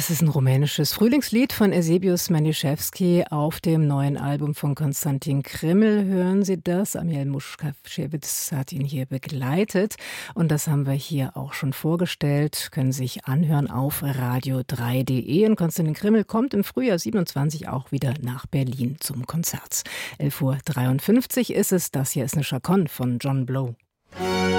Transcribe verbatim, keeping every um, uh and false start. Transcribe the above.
Das ist ein rumänisches Frühlingslied von Eusebius Maniszewski auf dem neuen Album von Konstantin Krimml. Hören Sie das? Amiel Muszkawitz hat ihn hier begleitet. Und das haben wir hier auch schon vorgestellt. Können Sie sich anhören auf radio drei punkt de. Und Konstantin Krimml kommt im Frühjahr siebenundzwanzig auch wieder nach Berlin zum Konzert. elf Uhr dreiundfünfzig ist es. Das hier ist eine Chaconne von John Blow.